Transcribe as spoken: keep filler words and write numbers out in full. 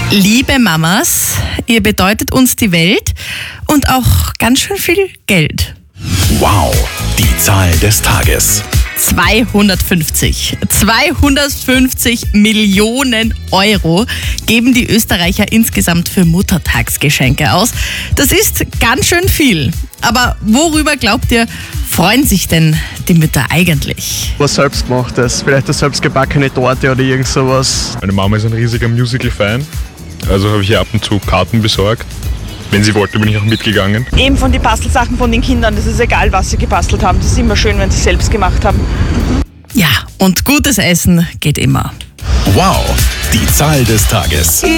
Liebe Mamas, ihr bedeutet uns die Welt und auch ganz schön viel Geld. Wow, die Zahl des Tages. zweihundertfünfzig. zweihundertfünfzig Millionen Euro geben die Österreicher insgesamt für Muttertagsgeschenke aus. Das ist ganz schön viel. Aber worüber glaubt ihr, freuen sich denn die Mütter eigentlich? Was selbstgemachtes, vielleicht eine selbstgebackene Torte oder irgend sowas. Meine Mama ist ein riesiger Musical-Fan, also habe ich ihr ab und zu Karten besorgt. Wenn sie wollte, bin ich auch mitgegangen. Eben von den Bastelsachen von den Kindern, das ist egal, was sie gebastelt haben. Das ist immer schön, wenn sie selbst gemacht haben. Ja, und gutes Essen geht immer. Wow, die Zahl des Tages.